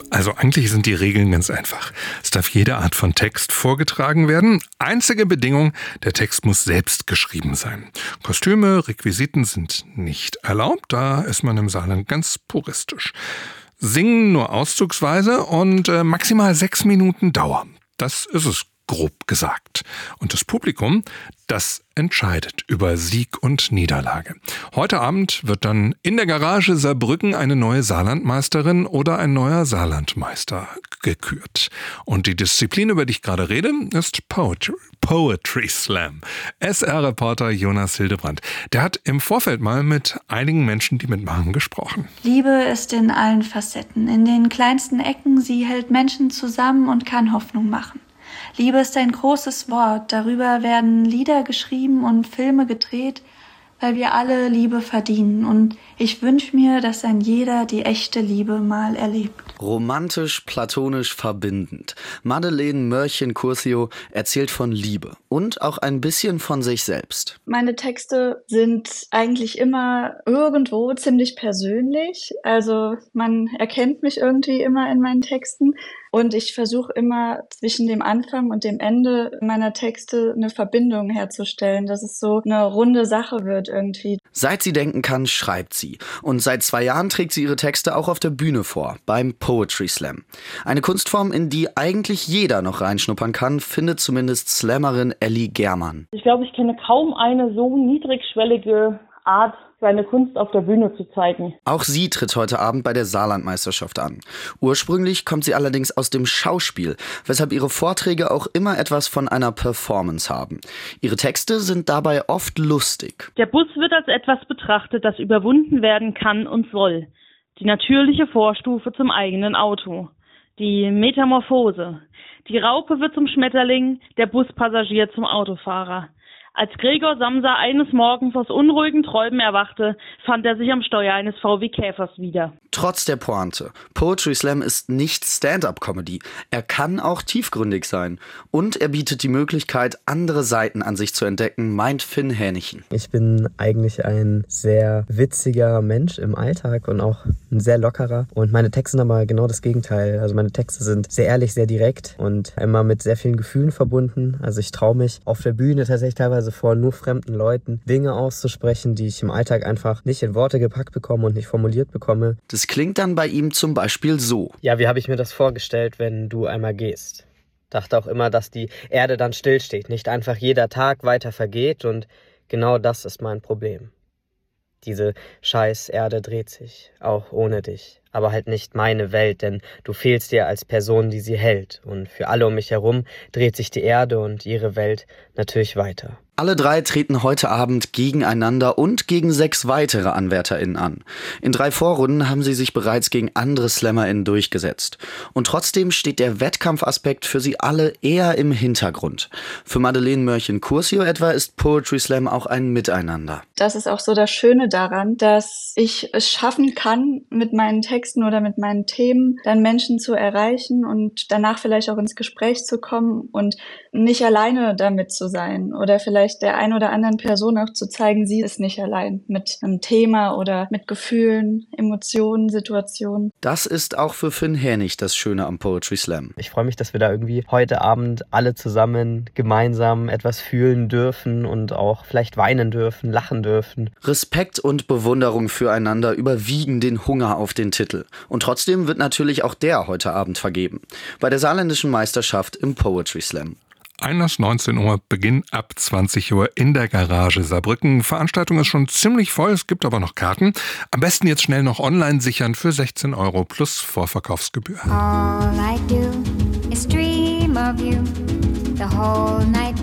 Also eigentlich sind die Regeln ganz einfach. Es darf jede Art von Text vorgetragen werden. Einzige Bedingung, der Text muss selbst geschrieben sein. Kostüme, Requisiten sind nicht erlaubt, da ist man im Saarland ganz puristisch. Singen nur auszugsweise und maximal 6 Minuten Dauer. Das ist es, grob gesagt. Und das Publikum, das entscheidet über Sieg und Niederlage. Heute Abend wird dann in der Garage Saarbrücken eine neue Saarlandmeisterin oder ein neuer Saarlandmeister gekürt. Und die Disziplin, über die ich gerade rede, ist Poetry Slam. SR-Reporter Jonas Hildebrand. Der hat im Vorfeld mal mit einigen Menschen, die mitmachen, gesprochen. Liebe ist in allen Facetten, in den kleinsten Ecken. Sie hält Menschen zusammen und kann Hoffnung machen. Liebe ist ein großes Wort, darüber werden Lieder geschrieben und Filme gedreht, weil wir alle Liebe verdienen. Und ich wünsche mir, dass ein jeder die echte Liebe mal erlebt. Romantisch, platonisch, verbindend. Madeleine Mörchen-Curcio erzählt von Liebe und auch ein bisschen von sich selbst. Meine Texte sind eigentlich immer irgendwo ziemlich persönlich. Also man erkennt mich irgendwie immer in meinen Texten. Und ich versuche immer zwischen dem Anfang und dem Ende meiner Texte eine Verbindung herzustellen, dass es so eine runde Sache wird irgendwie. Seit sie denken kann, schreibt sie. Und seit 2 Jahren trägt sie ihre Texte auch auf der Bühne vor, beim Poetry Slam. Eine Kunstform, in die eigentlich jeder noch reinschnuppern kann, findet zumindest Slammerin Elli Germann. Ich glaube, ich kenne kaum eine so niedrigschwellige Art, seine Kunst auf der Bühne zu zeigen. Auch sie tritt heute Abend bei der Saarlandmeisterschaft an. Ursprünglich kommt sie allerdings aus dem Schauspiel, weshalb ihre Vorträge auch immer etwas von einer Performance haben. Ihre Texte sind dabei oft lustig. Der Bus wird als etwas betrachtet, das überwunden werden kann und soll. Die natürliche Vorstufe zum eigenen Auto. Die Metamorphose. Die Raupe wird zum Schmetterling, der Buspassagier zum Autofahrer. Als Gregor Samsa eines Morgens aus unruhigen Träumen erwachte, fand er sich am Steuer eines VW Käfers wieder. Trotz der Pointe. Poetry Slam ist nicht Stand-up-Comedy. Er kann auch tiefgründig sein. Und er bietet die Möglichkeit, andere Seiten an sich zu entdecken, meint Finn Hänichen. Ich bin eigentlich ein sehr witziger Mensch im Alltag und auch ein sehr lockerer. Und meine Texte sind aber genau das Gegenteil. Also meine Texte sind sehr ehrlich, sehr direkt und immer mit sehr vielen Gefühlen verbunden. Also ich traue mich auf der Bühne tatsächlich teilweise vor nur fremden Leuten Dinge auszusprechen, die ich im Alltag einfach nicht in Worte gepackt bekomme und nicht formuliert bekomme. Das klingt dann bei ihm zum Beispiel so. Ja, wie habe ich mir das vorgestellt, wenn du einmal gehst? Dachte auch immer, dass die Erde dann stillsteht, nicht einfach jeder Tag weiter vergeht und genau das ist mein Problem. Diese scheiß Erde dreht sich, auch ohne dich. Aber halt nicht meine Welt, denn du fehlst dir als Person, die sie hält. Und für alle um mich herum dreht sich die Erde und ihre Welt natürlich weiter. Alle 3 treten heute Abend gegeneinander und gegen 6 weitere AnwärterInnen an. In 3 Vorrunden haben sie sich bereits gegen andere SlammerInnen durchgesetzt. Und trotzdem steht der Wettkampfaspekt für sie alle eher im Hintergrund. Für Madeleine Mörchen-Curcio etwa ist Poetry Slam auch ein Miteinander. Das ist auch so das Schöne daran, dass ich es schaffen kann, mit meinen Texten oder mit meinen Themen dann Menschen zu erreichen und danach vielleicht auch ins Gespräch zu kommen und nicht alleine damit zu sein oder vielleicht der ein oder anderen Person auch zu zeigen, sie ist nicht allein mit einem Thema oder mit Gefühlen, Emotionen, Situationen. Das ist auch für Finn Hänig das Schöne am Poetry Slam. Ich freue mich, dass wir da irgendwie heute Abend alle zusammen gemeinsam etwas fühlen dürfen und auch vielleicht weinen dürfen, lachen dürfen. Respekt und Bewunderung füreinander überwiegen den Hunger auf den Titel. Und trotzdem wird natürlich auch der heute Abend vergeben. Bei der saarländischen Meisterschaft im Poetry Slam. Einlass 19 Uhr, Beginn ab 20 Uhr in der Garage Saarbrücken. Veranstaltung ist schon ziemlich voll, es gibt aber noch Karten. Am besten jetzt schnell noch online sichern für 16 € plus Vorverkaufsgebühr. All I do is dream of you the whole night